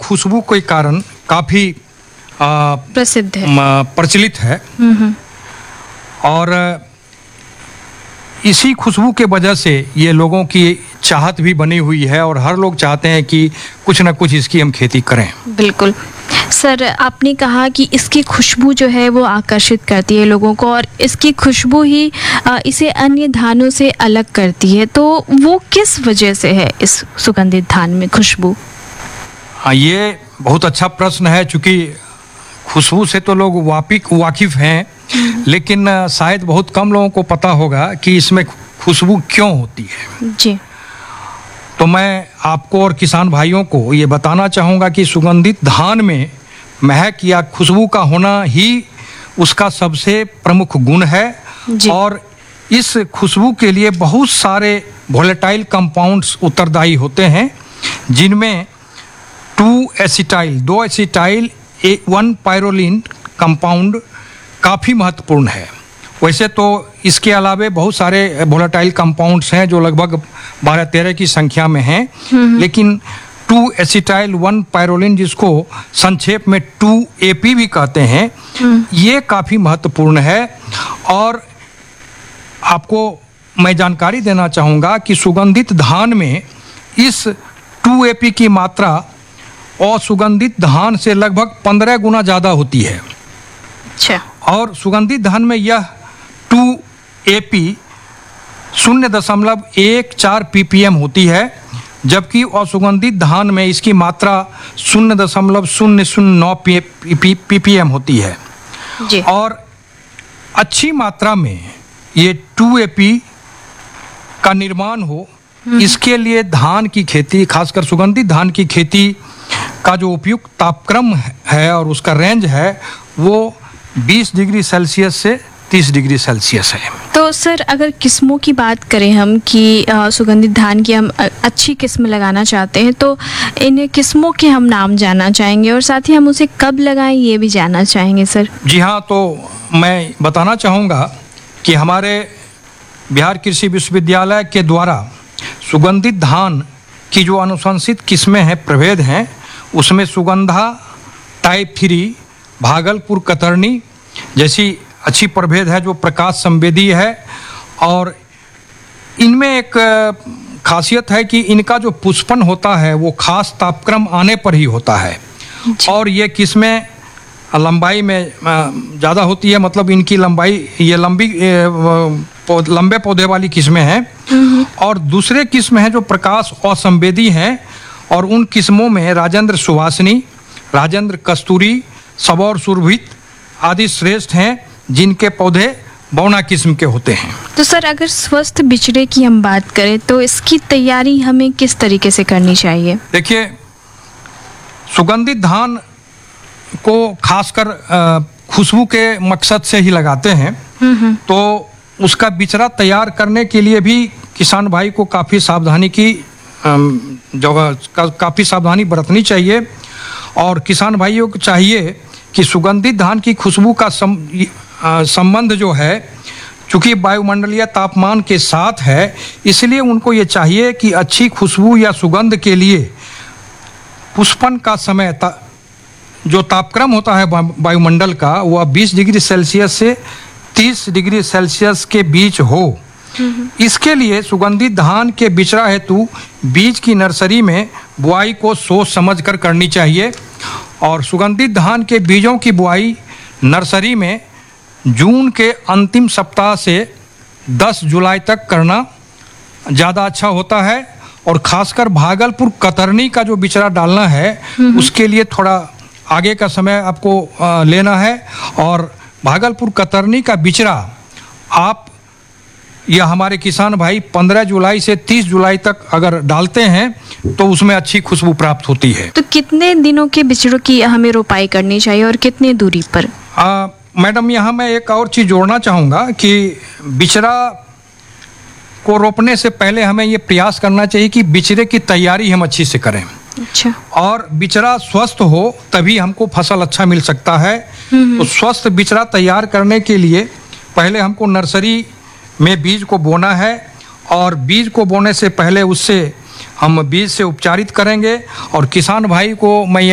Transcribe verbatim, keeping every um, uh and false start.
खुशबू के कारण काफ़ी प्रसिद्ध है, प्रचलित है। और इसी खुशबू के वजह से ये लोगों की चाहत भी बनी हुई है और हर लोग चाहते हैं कि कुछ ना कुछ इसकी हम खेती करें। बिल्कुल सर, आपने कहा कि इसकी खुशबू जो है वो आकर्षित करती है लोगों को और इसकी खुशबू ही इसे अन्य धानों से अलग करती है, तो वो किस वजह से है इस सुगंधित धान में खुशबू? हाँ, ये बहुत अच्छा प्रश्न है। चूँकि खुशबू से तो लोग वापिक वाकिफ़ हैं, लेकिन शायद बहुत कम लोगों को पता होगा कि इसमें खुशबू क्यों होती है। जी, तो मैं आपको और किसान भाइयों को ये बताना चाहूँगा कि सुगंधित धान में महक या खुशबू का होना ही उसका सबसे प्रमुख गुण है। और इस खुशबू के लिए बहुत सारे वोलेटाइल कंपाउंड्स उत्तरदायी होते हैं, जिनमें टू एसिटाइल दो एसिटाइल ए वन पायरोलिन कंपाउंड काफ़ी महत्वपूर्ण है। वैसे तो इसके अलावे बहुत सारे वोलेटाइल कंपाउंड्स हैं जो लगभग बारह तेरह की संख्या में हैं, लेकिन टू एसिटाइल वन पायरोलिन, जिसको संक्षेप में टू ए पी भी कहते हैं, ये काफ़ी महत्वपूर्ण है। और आपको मैं जानकारी देना चाहूँगा कि सुगंधित धान में इस टू ए पी की मात्रा और सुगंधित धान से लगभग पंद्रह गुना ज़्यादा होती है। अच्छा। और सुगंधित धान में यह टू ए पी शून्य दशमलव एक चार पी पी एम होती है, जबकि असुगंधित धान में इसकी मात्रा शून्य दशमलव शून्य शून्य नौ पी पी एम होती है। जी। और अच्छी मात्रा में ये टू ए पी का निर्माण हो, इसके लिए धान की खेती, खासकर सुगंधित धान की खेती का जो उपयुक्त तापक्रम है और उसका रेंज है वो बीस डिग्री सेल्सियस से तीस डिग्री सेल्सियस है। तो सर, अगर किस्मों की बात करें हम कि सुगंधित धान की हम अच्छी किस्म लगाना चाहते हैं, तो इन किस्मों के हम नाम जानना चाहेंगे और साथ ही हम उसे कब लगाएं ये भी जानना चाहेंगे सर। जी हाँ, तो मैं बताना चाहूँगा कि हमारे बिहार कृषि विश्वविद्यालय के द्वारा सुगंधित धान की जो अनुशंसित किस्में हैं, प्रभेद हैं, उसमें सुगंधा टाइप थ्री, भागलपुर कतरनी जैसी अच्छी प्रभेद है जो प्रकाश संवेदी है। और इनमें एक खासियत है कि इनका जो पुष्पन होता है वो खास तापक्रम आने पर ही होता है। और ये किस्में लंबाई में ज़्यादा होती है, मतलब इनकी लंबाई, ये लंबी लंबे पौधे वाली किस्में हैं। और दूसरे किस्म हैं जो प्रकाश असंवेदी हैं, और उन किस्मों में राजेंद्र सुवासिनी, राजेंद्र कस्तूरी, सबौर सुरभित आदि श्रेष्ठ हैं, जिनके पौधे बौना किस्म के होते हैं। तो सर, अगर स्वस्थ बिचड़े की हम बात करें तो इसकी तैयारी हमें किस तरीके से करनी चाहिए? देखिए, सुगंधित धान को खासकर खुशबू के मकसद से ही लगाते हैं, तो उसका बिचड़ा तैयार करने के लिए भी किसान भाई को काफ़ी सावधानी की जगह का, काफ़ी सावधानी बरतनी चाहिए। और किसान भाइयों को चाहिए कि सुगंधित धान की खुशबू का सम, आ, संबंध जो है, चूँकि वायुमंडलीय तापमान के साथ है, इसलिए उनको ये चाहिए कि अच्छी खुशबू या सुगंध के लिए पुष्पन का समय ता, जो तापक्रम होता है वायुमंडल का, वह बीस डिग्री सेल्सियस से तीस डिग्री सेल्सियस के बीच हो। इसके लिए सुगंधित धान के बिचड़ा हेतु बीज की नर्सरी में बुआई को सोच समझ कर करनी चाहिए। और सुगंधित धान के बीजों की बुआई नर्सरी में जून के अंतिम सप्ताह से दस जुलाई तक करना ज़्यादा अच्छा होता है। और खासकर भागलपुर कतरनी का जो बिचड़ा डालना है, उसके लिए थोड़ा आगे का समय आपको लेना है। और भागलपुर कतरनी का बिचड़ा आप या हमारे किसान भाई पंद्रह जुलाई से तीस जुलाई तक अगर डालते हैं तो उसमें अच्छी खुशबू प्राप्त होती है। तो कितने दिनों के बिचड़ों की हमें रोपाई करनी चाहिए और कितनी दूरी पर? आ, मैडम, यहाँ मैं एक और चीज़ जोड़ना चाहूँगा कि बिचड़ा को रोपने से पहले हमें ये प्रयास करना चाहिए कि बिचड़े की तैयारी हम अच्छी से करें। अच्छा। और बिचड़ा स्वस्थ हो तभी हमको फसल अच्छा मिल सकता है। तो स्वस्थ बिचड़ा तैयार करने के लिए पहले हमको नर्सरी में बीज को बोना है, और बीज को बोने से पहले उससे हम बीज से उपचारित करेंगे। और किसान भाई को मैं